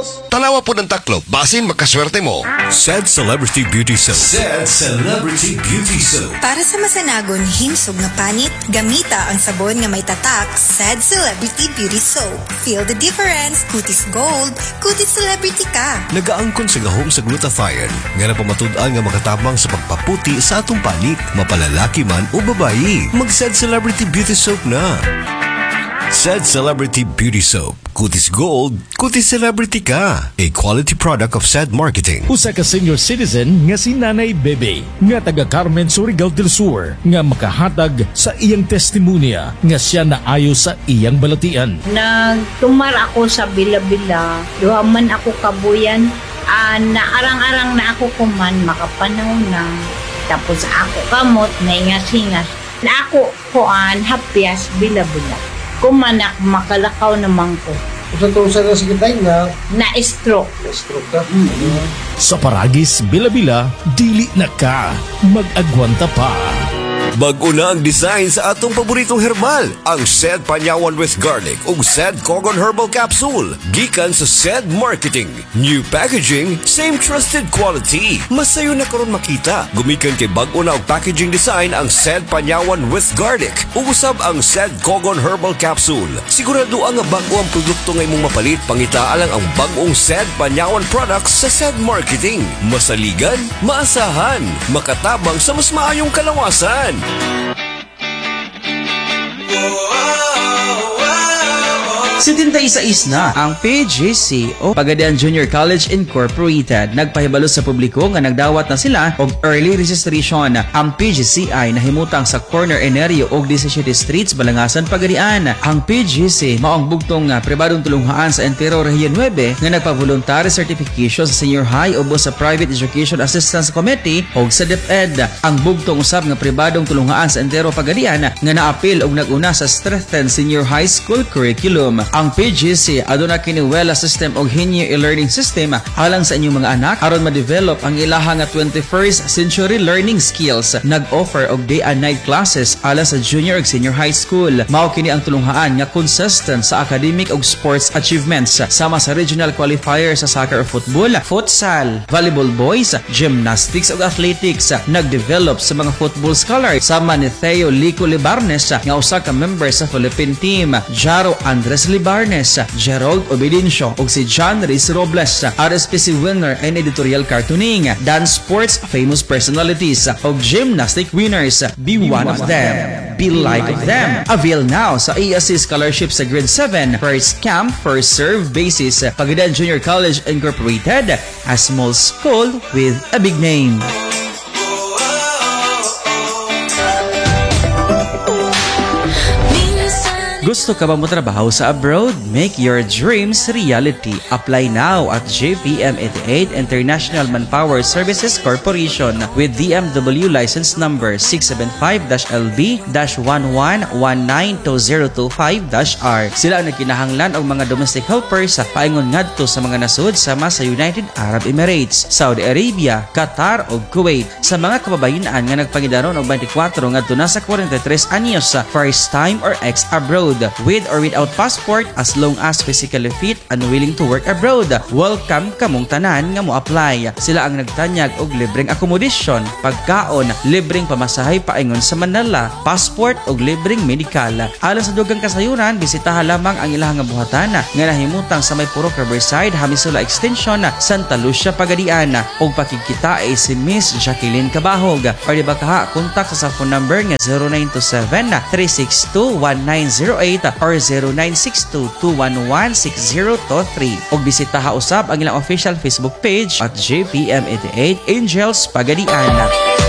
Tanawa po ng taklo, basin makaswerte mo. Said Celebrity Beauty Soap. Said Celebrity Beauty Soap. Para sa masanagon himsog nga panit, gamita ang sabon nga may tatak, Said Celebrity Beauty Soap. Feel the difference, kutis gold, kutis celebrity ka. Nagaangkon sa gahom sa glutathione, nga napamatud-an nga makatabang sa pagpaputi sa atong panit, mapalalaki man o babayi. Mag-Said Celebrity Beauty Soap na. Said Celebrity Beauty Soap. Kutis Gold, kutis celebrity ka. A quality product of Said Marketing. Usa ka senior citizen nga si Nanay Bebe, nga taga Carmen, Surigao del Sur, nga makahatag sa iyang testimonya nga siya naayo sa iyang balatian. Nagtumar ako sa Bila-Bila, duha man ako kabuyan, naarang-arang na ako kuman, makapanaw na. Tapos ako kamot, naingas-ingas. Na ako kuan, hapyas, Bila-Bila. Kumanak, makalakaw naman ko. Usa na sige tayo nga Na-stroke. stroke ka. Sa Paragis, Bila-Bila, dili na ka. Mag-agwanta pa. Bago na ang design sa atong paboritong herbal, ang Said Panyawan with Garlic ug Said Cogon Herbal Capsule. Gikan sa Said Marketing. New packaging, same trusted quality. Masayo na karon makita. Gumikan kay bag-o na og packaging design ang Said Panyawan with Garlic ug usab ang Said Cogon Herbal Capsule. Sigurado ang nga bag-o ang produkto nga imong mapalit, pangitaa lang ang bag-ong Said Panyawan products sa Said Marketing. Masaligan, maasahan, makatabang sa mas maayong kalawasan. Sitintay-sais na ang PGC o Pagadian Junior College Incorporated. Nagpahibalo sa publiko nga nagdawat na sila og early registration. Ang PGCI nahimutang sa corner Enerio og 17 Streets, Balangasan, Pagadian. Ang PGC mao ang bugtong pribadong tulunghaan sa Entero Region 9 nga nagpa-voluntary certification sa senior high o sa Private Education Assistance Committee o sa DepEd. Ang bugtong usab nga pribadong tulunghaan sa Entero Pagadian nga naapil og naguna sa strengthened senior high school curriculum. Ang PGC aduna kini wella system og hinyo e-learning system alang sa inyong mga anak aron ma-develop ang ilaha nga 21st century learning skills. Nag-offer og day and night classes alang sa junior ug senior high school. Mao kini ang tulunghaan nga consistent sa academic ug sports achievements sama sa regional qualifier sa soccer o football, futsal, volleyball boys, gymnastics ug athletics. Nag-develop sa mga football scholar sama ni Theo Lico Libarnes nga usa ka member sa Philippine team, Jaro Andres Libarnes, Gerald Obidencio ug si John Reyes Robles, RSPC winner and editorial cartooning, dance sports famous personalities ug gymnastic winners. Be one of them. Be like them. Avail now sa ESC scholarship sa grade 7, first camp, first serve basis. Pagadian Junior College Incorporated, a small school with a big name. Gusto ka ba mo trabaho sa abroad? Make your dreams reality. Apply now at JPM 88 International Manpower Services Corporation with DMW license number 675-LB-11192025-R. Sila ang nagkinahanglan og mga domestic helpers sa paingon ngadto sa mga nasud sama sa United Arab Emirates, Saudi Arabia, Qatar ug Kuwait. Sa mga kababayan nga nagpangidaron og 24 ngadto na sa 43 anyos sa first time or ex abroad with or without passport as long as physically fit and willing to work abroad. Welcome kamong tanan nga mo apply. Sila ang nagtanyag og libreng accommodation, pagkaon, libreng pamasahay paingon sa Manila, passport ug libreng medical. Alang sa dugang kasayuran, bisitaha lamang ang ilahang buhatan nga nahimutang sa may Purok Riverside, Hamisula Extension, Santa Lucia, Pagadian. Og pakikita ay si Miss Jacqueline Cabahog. Or di ba kaha, kontak sa phone number nga 0927-362-1908 or 0962-211-6023. Og bisitaha usab ang ilang official Facebook page at JPM88 Angels Pagadian.